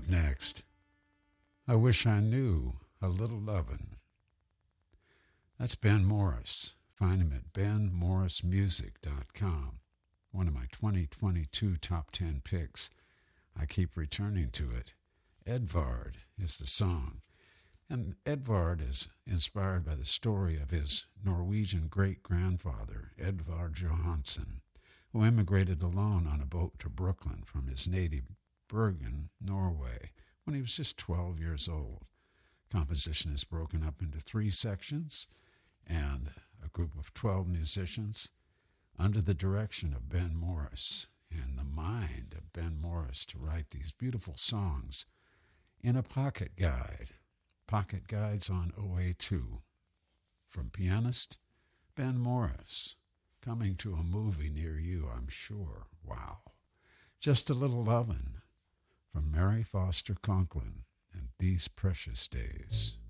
Up next, I Wish I Knew a Little Lovin'. That's Ben Morris. Find him at benmorrismusic.com. One of my 2022 top 10 picks. I keep returning to it. Edvard is the song. And Edvard is inspired by the story of his Norwegian great-grandfather, Edvard Johansen, who immigrated alone on a boat to Brooklyn from his native Bergen, Norway, when he was just 12 years old. Composition is broken up into 3 sections, and a group of 12 musicians under the direction of Ben Morris and the mind of Ben Morris to write these beautiful songs in a pocket guide. Pocket guides on OA2. From pianist Ben Morris, coming to a movie near you, I'm sure. Wow. Just a Little Lovin' from Mary Foster Conklin and These Precious Days.